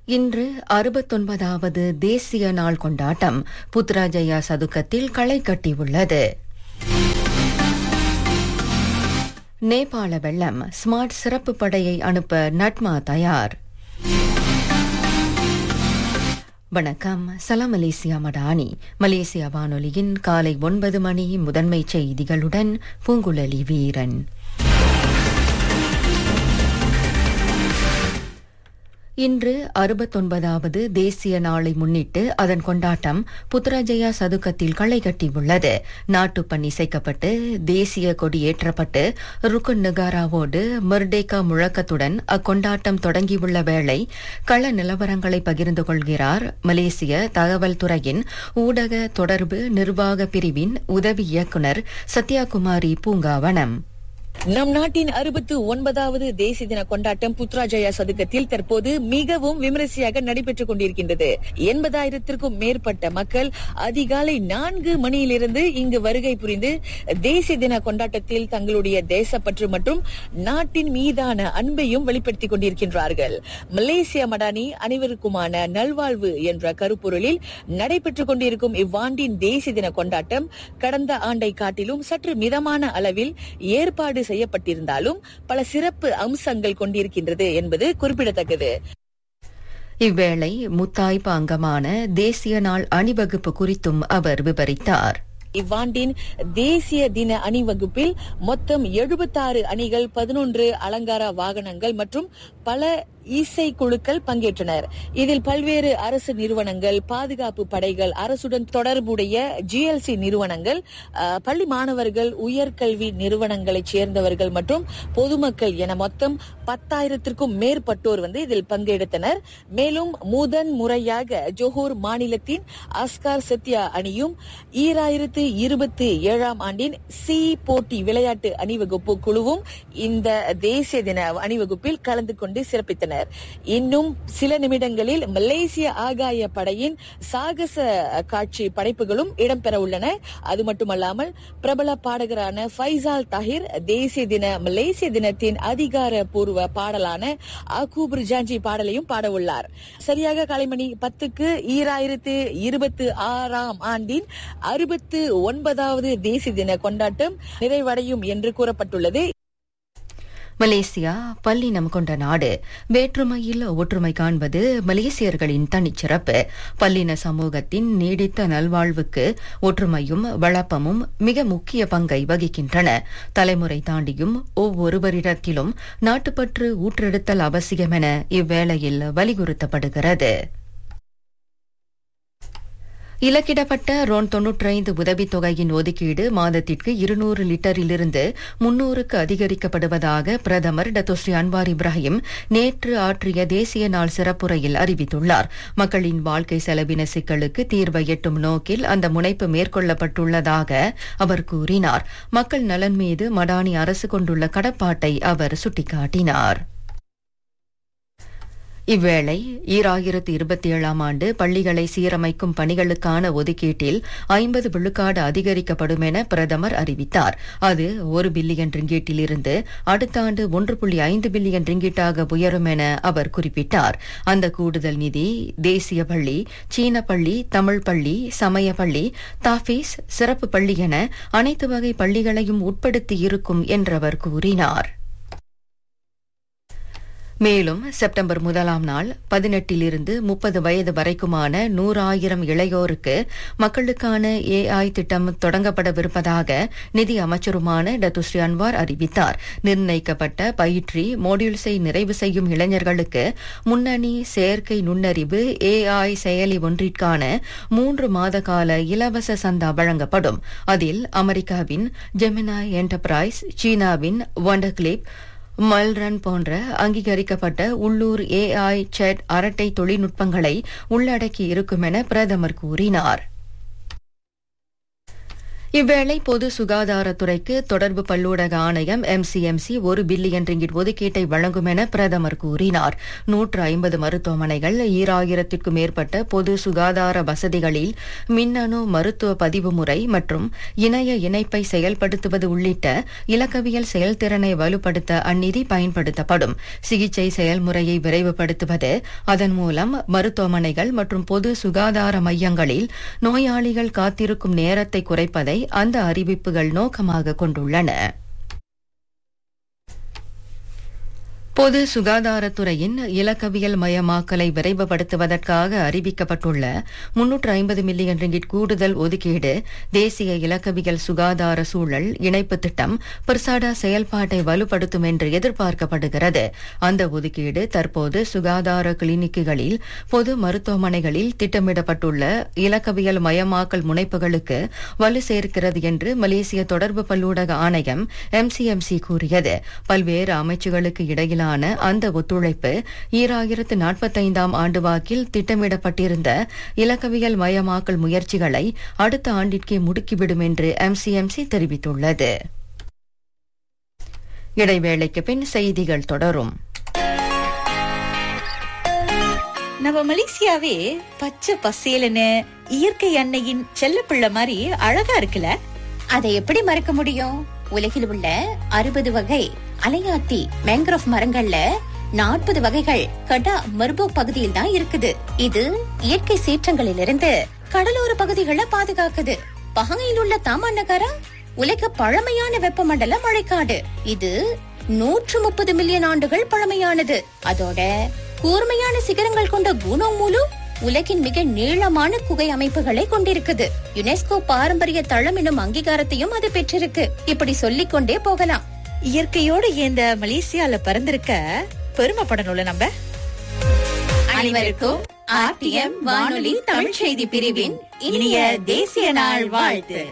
இன்று 69வது தேசிய நாள் கொண்டாட்டம் புத்ராஜயா சதுக்கத்தில் களை கட்டியுள்ளது. நேபாள வெள்ளம், ஸ்மார்ட் சிறப்பு படையை அனுப்ப நட்மா தயார். வணக்கம். சலாம் மலேசியா மடானி. மலேசியா வானொலியின் காலை 9 மணி முதன்மை செய்திகளுடன் பூங்குழலி வீரன். இன்று 69வது தேசிய நாளை முன்னிட்டு அதன் கொண்டாட்டம் புத்ராஜயா சதுக்கத்தில் களை கட்டியுள்ளது. நாட்டுப்பண் இசைக்கப்பட்டு தேசிய கொடி ஏற்றப்பட்டு ருக்குன் நகாராவோடு மெர்டேகா முழக்கத்துடன் அக்கொண்டாட்டம் தொடங்கியுள்ள வேளை கள நிலவரங்களை பகிர்ந்து கொள்கிறார் மலேசிய தகவல் துறையின் ஊடக தொடர்பு நிர்வாக பிரிவின் உதவி இயக்குநர் சத்யாகுமாரி பூங்காவனம். நம் நாட்டின் 69வது தேசிய தின கொண்டாட்டம் புத்ராஜயா சதுக்கத்தில் தற்போது மிகவும் விமரிசையாக நடைபெற்றுக் கொண்டிருக்கின்றது. 80,000க்கும் மேற்பட்ட மக்கள் அதிகாலை 4 மணியிலிருந்து இங்கு வருகை புரிந்து தேசிய தின கொண்டாட்டத்தில் தங்களுடைய தேசப்பற்று மற்றும் நாட்டின் மீதான அன்பையும் வெளிப்படுத்திக் கொண்டிருக்கின்றார்கள். மலேசியா மடானி அனைவருக்குமான நல்வாழ்வு என்ற கருப்பொருளில் நடைபெற்றுக் கொண்டிருக்கும் இவ்வாண்டின் தேசிய தின கொண்டாட்டம் கடந்த ஆண்டை காட்டிலும் சற்று மிதமான அளவில் ஏற்பாடு செய்யப்பட்டிருந்தாலும் பல சிறப்பு அம்சங்கள் கொண்டிருக்கின்றது என்பது குறிப்பிடத்தக்கது. இவ்வேளை முத்தாய்ப்பு அங்கமான தேசிய நாள் அணிவகுப்பு குறித்தும் அவர் விவரித்தார். இவ்வாண்டின் தேசிய தின அணிவகுப்பில் மொத்தம் 76 அணிகள், 11 அலங்கார வாகனங்கள் மற்றும் பல இசைக்குழுக்கள் பங்கேற்றனர். இதில் பல்வேறு அரசு நிறுவனங்கள், பாதுகாப்பு படைகள், அரசுடன் தொடர்புடைய ஜிஎல்சி நிறுவனங்கள், பள்ளி மாணவர்கள், உயர்கல்வி நிறுவனங்களைச் சேர்ந்தவர்கள் மற்றும் பொதுமக்கள் என மொத்தம் 10,000க்கும் மேற்பட்டோர் இதில் பங்கெடுத்தனர். மேலும் முதன் முறையாக ஜோஹர் மாநிலத்தின் அஸ்கார் சத்யா அணியும் 2027ஆம் ஆண்டின் சி போட்டி விளையாட்டு அணிவகுப்பு குழுவும் இந்த தேசிய தின அணிவகுப்பில் கலந்து கொண்டு சிறப்பித்தனர். இன்னும் சில நிமிடங்களில் மலேசிய ஆகாய படையின் சாகச காட்சி படைப்புகளும் இடம்பெற உள்ளன. அது மட்டுமல்லாமல் பிரபல பாடகரான ஃபைசால் தாஹிர் மலேசிய தினத்தின் அதிகாரப்பூர்வ பாடலான ஆகு பிர்ஜாஞ்சி பாடலையும் பாட உள்ளார். சரியாக காலை மணி 10க்கு 2026ஆம் ஆண்டின் 69வது தேசிய தின கொண்டாட்டம் நிறைவடையும் என்று கூறப்பட்டுள்ளது. மலேசியா பல்லினம் கொண்ட நாடு. வேற்றுமையில் ஒற்றுமை காண்பது மலேசியர்களின் தனிச்சிறப்பு. பல்லின சமூகத்தின் நீடித்த நல்வாழ்வுக்கு ஒற்றுமையும் வளப்பமும் மிக முக்கிய பங்கை வகிக்கின்றன. தலைமுறை தாண்டியும் ஒவ்வொருவரிடத்திலும் நாட்டுப்பற்று ஊற்றெடுத்தல் அவசியம் என இவ்வேளையில் வலியுறுத்தப்படுகிறது. இலக்கிடப்பட்ட RON 95 உதவித்தொகையின் ஒதுக்கீடு மாதத்திற்கு 200 லிட்டரிலிருந்து 300க்கு அதிகரிக்கப்படுவதாக பிரதமர் டத்தோஸ்ரீ அன்வார் இப்ராஹிம் நேற்று ஆற்றிய தேசிய நாள் சிறப்புரையில் அறிவித்துள்ளார். மக்களின் வாழ்க்கை செலவின சிக்கலுக்கு தீர்வை எட்டும் நோக்கில் அந்த முனைப்பு மேற்கொள்ளப்பட்டுள்ளதாக அவர் கூறினார். மக்கள் நலன் மீது மடானி அரசு கொண்டுள்ள கடப்பாட்டை அவர் சுட்டிக்காட்டினார். இவ்வேளை 2027ஆம் ஆண்டு பள்ளிகளை சீரமைக்கும் பணிகளுக்கான ஒதுக்கீட்டில் 50 விழுக்காடு அதிகரிக்கப்படும் என பிரதமர் அறிவித்தார். அது 1 பில்லியன் ரிங்கீட்டிலிருந்து அடுத்த ஆண்டு 1.5 பில்லியன் ரிங்கீட்டாக உயரும் என அவர் குறிப்பிட்டார். அந்த கூடுதல் நிதி தேசிய பள்ளி, சீன பள்ளி, தமிழ் பள்ளி, சமய பள்ளி, தாஃபீஸ், சிறப்பு பள்ளி என அனைத்து வகை பள்ளிகளையும் உட்படுத்தி இருக்கும் என்றவர் கூறினார். மேலும் செப்டம்பர் 1ஆம் நாள் 18லிருந்து 30 வயது வரைக்குமான 100,000 இளையோருக்கு மக்களுக்கான AI திட்டம் தொடங்கப்படவிருப்பதாக நிதி அமைச்சருமான டத்துஸ்ரீ அன்வார் அறிவித்தார். நிர்ணயிக்கப்பட்ட பயிற்சி மோடியூல்ஸை நிறைவு செய்யும் இளைஞர்களுக்கு முன்னணி செயற்கை நுண்ணறிவு AI செயலி ஒன்றிற்கான 3 மாத கால இலவச சந்தா வழங்கப்படும். அதில் அமெரிக்காவின் ஜெமினாய் என்டர்பிரைஸ், சீனாவின் வண்டர்கிளிப், மல்ரன் போன்ற அங்கீகரிக்கப்பட்ட உள்ளூர் AI சேட் அரட்டை தொழில்நுட்பங்களை உள்ளடக்கி இருக்கும் என பிரதமர் கூறினார். இவ்வேளை பொது சுகாதாரத்துறைக்கு தொடர்பு பல்லூடக ஆணையம் MCMC 1 பில்லியன் ரிங்கிட் ஒதுக்கீட்டை வழங்கும் என பிரதமர் கூறினார். 150 மருத்துவமனைகள் 2000க்கும் மேற்பட்ட பொது சுகாதார வசதிகளில் மின்னணு மருத்துவ பதிவு முறை மற்றும் இணைய இணைப்பை செயல்படுத்துவது உள்ளிட்ட இலக்கவியல் செயல்திறனை வலுப்படுத்த அந்நிதி பயன்படுத்தப்படும். சிகிச்சை செயல்முறையை விரைவுபடுத்துவது, அதன் மூலம் மருத்துவமனைகள் மற்றும் பொது சுகாதார மையங்களில் நோயாளிகள் காத்திருக்கும் நேரத்தை குறைப்பதை அந்த அறிவிப்புகள் நோக்கமாக கொண்டுள்ளன. பொது சுகாதாரத்துறையின் இலக்கவியல் மயமாக்கலை விரைவுபடுத்துவதற்காக அறிவிக்கப்பட்டுள்ள 350 மில்லியன் ரிங்கிட் கூடுதல் ஒதுக்கீடு தேசிய இலக்கவியல் சுகாதார சூழல் இணைப்பு திட்டம் பிரசாடா செயல்பாட்டை வலுப்படுத்தும் என்று எதிர்பார்க்கப்படுகிறது. அந்த ஒதுக்கீடு தற்போது சுகாதார கிளினிக்குகளில் பொது மருத்துவமனைகளில் திட்டமிடப்பட்டுள்ள இலக்கவியல் மயமாக்கல் முனைப்புகளுக்கு வலு சேர்க்கிறது என்று மலேசிய தொடர்பு பல்லூடக ஆணையம் MCMC கூறியது. பல்வேறு அமைச்சுகளுக்கு இடையிலான அந்த ஒத்துழைப்பு 2045 ஆண்டு வாக்கில் திட்டமிடப்பட்டிருந்த இலக்கவியல் மயமாக்கல் முயற்சிகளை அடுத்த ஆண்டிற்கே முடுக்கிவிடும் என்று MCMC தெரிவித்துள்ளது. இடைவேளைக்கு பின் செய்திகள் தொடரும். நம்ம மலேசியாவே பச்சை பசேலன்னு இயற்கை அன்னையின் செல்லப்பிள்ளை மாதிரி அழகா இருக்குல்ல. அதை எப்படி மறக்க முடியும்? உலகில் உள்ள 60 வகை அலையாத்தி மேங்க்ரோவ் மரங்கள்ல 40 வகைகள் கடா மர்போ பகுதியில் தான் இருக்குது. இது இயற்கை சீற்றங்களிலிருந்து கடலோர பகுதிகளை பாதுகாக்குது. பஹங்கையில் உள்ள தாமான் நகரா உலக பழமையான வெப்பமண்டல மழைக்காடு. இது 130 மில்லியன் ஆண்டுகள் பழமையானது. அதோட கூர்மையான சிகரங்கள் கொண்ட குனோங் மூலு உலகின் மிக நீளமான குகை அமைப்புகளை கொண்டிருக்குது. யுனெஸ்கோ பாரம்பரிய தளம் எனும் அங்கீகாரத்தையும் அது பெற்றிருக்கு. இப்படி சொல்லிக் கொண்டே போகலாம். இயற்கையோடு இந்த மலேசியால பிறந்திருக்க பெருமைப்படணும்ல நம்ம. அனைவருக்கும் RTM வானொலி தமிழ் செய்தி பிரிவின் இனிய தேசிய நாள் வாழ்த்து.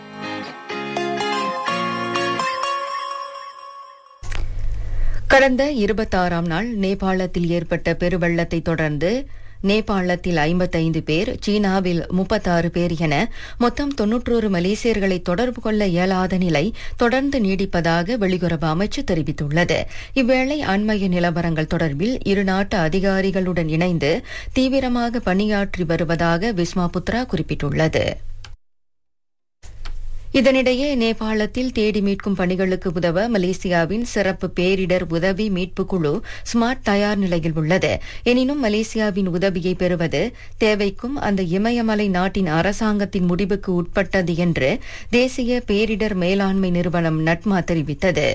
கடந்த 26ஆம் நாள் நேபாளத்தில் ஏற்பட்ட பெருவெள்ளத்தை தொடர்ந்து நேபாளத்தில் 55 பேர், சீனாவில் 36 பேர் என மொத்தம் 91 மலேசியர்களை தொடர்பு கொள்ள இயலாத நிலை தொடர்ந்து நீடிப்பதாக வெளியுறவு அமைச்சு தெரிவித்துள்ளது. இவ்வேளை அண்மைய நிலவரங்கள் தொடர்பில் இரு நாட்டு அதிகாரிகளுடன் இணைந்து தீவிரமாக பணியாற்றி வருவதாக விஸ்மா புத்ரா குறிப்பிட்டுள்ளது. இதனிடையே நேபாளத்தில் தேடி மீட்கும் பணிகளுக்கு உதவ மலேசியாவின் சிறப்பு பேரிடர் உதவி மீட்பு குழு ஸ்மார்ட் தயார் நிலையில் உள்ளது. எனினும் மலேசியாவின் உதவியை பெறுவது தேவைக்கும் அந்த இமயமலை நாட்டின் அரசாங்கத்தின் முடிவுக்கு உட்பட்டது என்று தேசிய பேரிடர் மேலாண்மை நிறுவனம் நட்மா தெரிவித்தது.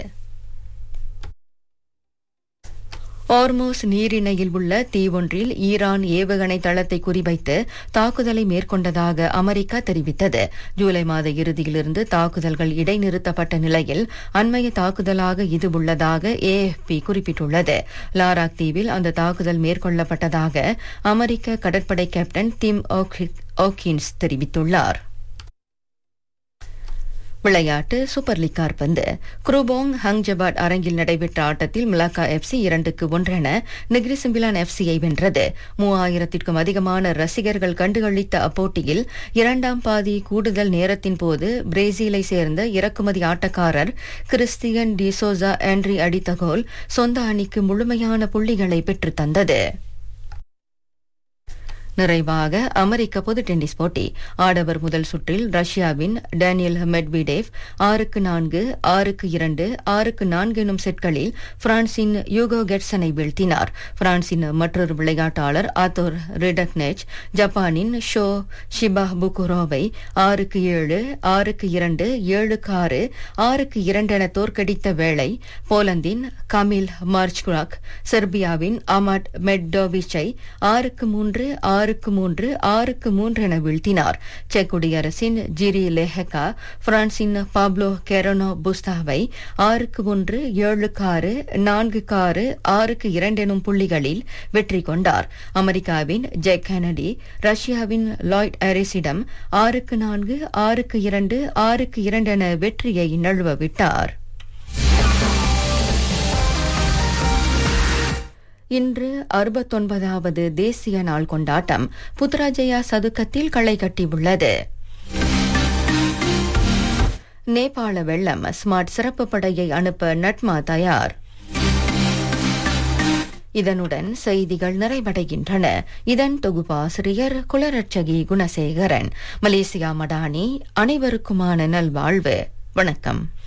ஹார்மோஸ் நீரிணையில் உள்ள தீவொன்றில் ஈரான் ஏவுகணை தளத்தை குறிவைத்து தாக்குதலை மேற்கொண்டதாக அமெரிக்கா தெரிவித்தது. ஜூலை மாத இறுதியிலிருந்து தாக்குதல்கள் இடைநிறுத்தப்பட்ட நிலையில் அண்மைய தாக்குதலாக இது உள்ளதாக AFP குறிப்பிட்டுள்ளது. லாராக் தீவில் அந்த தாக்குதல் மேற்கொள்ளப்பட்டதாக அமெரிக்க கடற்படை கேப்டன் டிம் ஓக்கின்ஸ் தெரிவித்துள்ளார். விளையாட்டு சூப்பர் லீக் கால்பந்து. குரூபோங் ஹங்ஜபாட் அரங்கில் நடைபெற்ற ஆட்டத்தில் மலாக்கா FC 2-1 என நெக்ரி சிம்பிலான் FCயை வென்றது. 3000க்கும் அதிகமான ரசிகர்கள் கண்டுகளித்த அப்போட்டியில் இரண்டாம் பாதி கூடுதல் நேரத்தின் போது பிரேசிலை சேர்ந்த இறக்குமதி ஆட்டக்காரர் கிறிஸ்டியன் டிசோசா ஆண்ட்ரி அடித்த கோல் சொந்த அணிக்கு முழுமையான புள்ளிகளை பெற்றுத் தந்தது. நிறைவாக அமெரிக்க பொது டென்னிஸ் போட்டி. ஆடவர் முதல் சுற்றில் ரஷ்யாவின் டேனியல் மெட்விடேவ் 6-4, 6-2, 6-4 எனும் செட்களில் பிரான்சின் யூகோ கெட்சனை வீழ்த்தினார். பிரான்சின் மற்றொரு விளையாட்டாளர் ஆத்தோர் ரிடக்னெச் ஜப்பானின் ஷோ ஷிபா புகுரோவை 6-7, 6-2, 7-6, 6-2 என தோற்கடித்த வேளை போலந்தின் கமில் மார்ச்குராக் செர்பியாவின் அமாட் மெட்டோவிச்சை 6-3, 6-3, 6-3 என வீழ்த்தினார். செக் குடியரசின் ஜிரி லெஹெகா பிரான்சின் பாப்லோ கெரோனோ புஸ்தாவை 6-1, 7-6, 4-6, 6-2 எனும் புள்ளிகளில் வெற்றி கொண்டார். அமெரிக்காவின் ஜெக் கெனடி ரஷ்யாவின் லாய்ட் ஹாரிஸிடம் 6-4, 6-2, 6-2 என வெற்றியை நழுவ விட்டார். இன்று 69வது தேசிய நாள் கொண்டாட்டம் புத்ராஜயா சதுக்கத்தில் களை கட்டியுள்ளது. நேபாள வெள்ளம், ஸ்மார்ட் சிறப்பு படையை அனுப்ப நட்மா தயார். இதனுடன் செய்திகள் நிறைவடைகின்றன. இதன் தொகுப்பாசிரியர் குலரட்சகி குணசேகரன். மலேசியா மடானி, அனைவருக்குமான நல்வாழ்வு. வணக்கம்.